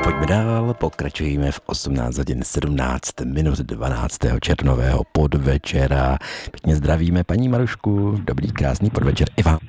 Pojďme dál, pokračujeme v 18 hodin 17 minut 12. červnového podvečera. Pěkně zdravíme paní Marušku, dobrý krásný podvečer i vám.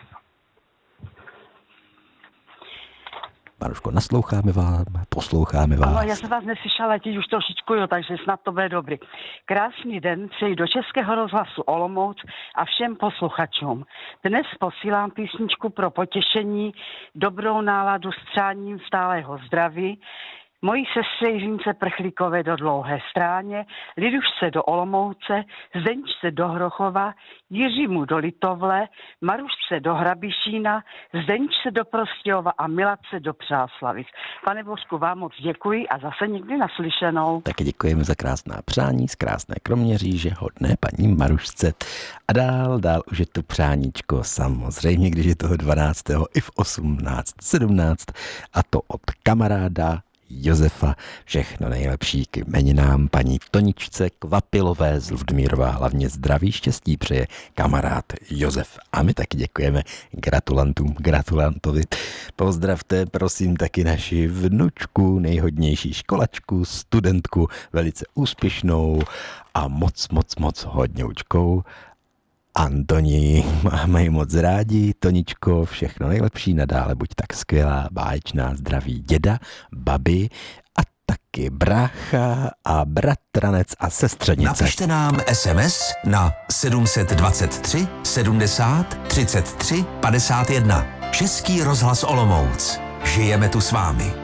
Maruško, nasloucháme vám, posloucháme vás. Ano, já jsem vás neslyšela, teď už trošičku, takže snad to bude dobrý. Krásný den přeji do Českého rozhlasu Olomouc a všem posluchačům. Dnes posílám písničku pro potěšení, dobrou náladu s přáním stálého zdraví, mojí sestře Jiřince Prchlíkové do Dlouhé Stráně, Lidušce do Olomouce, Zdeňčce do Hrochova, Jiřímu do Litovle, Marušce do Hrabišína, Zdeňčce do Prostějova a Miladce do Přáslavic. Pane Božku, vám moc děkuji a zase někdy naslyšenou. Taky děkujeme za krásná přání z krásné Kroměříže, hodné paní Marušce. A dál už je tu přáníčko samozřejmě, když je toho 12. i v 18:17 a to od kamaráda Josefa. Všechno nejlepší k jmeninám paní Toničce Kvapilové z Ludmírova. Hlavně zdraví, štěstí přeje kamarád Josef. A my taky děkujeme gratulantovi. Pozdravte prosím taky naši vnučku, nejhodnější školačku, studentku, velice úspěšnou a moc hodňoučkou. Antoni, máme ji moc rádi, Toničko, všechno nejlepší, nadále buď tak skvělá, báječná, zdraví děda, babi a taky brácha a bratranec a sestřenice. Napište nám SMS na 723 70 33 51. Český rozhlas Olomouc. Žijeme tu s vámi.